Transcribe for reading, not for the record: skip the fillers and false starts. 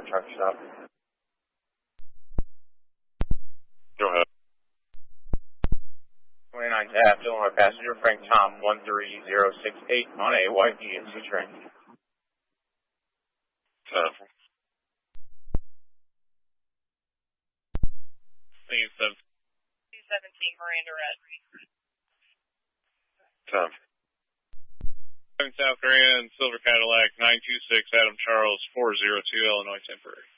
truck stop. Go ahead. 29th Ave, Illinois passenger Frank Tom 13068 on a white EMC train. 10. Thank you, 7. 217 Miranda Red. 10. 7 South Korea and Silver Cadillac 926 Adam Charles 402 Illinois temporary.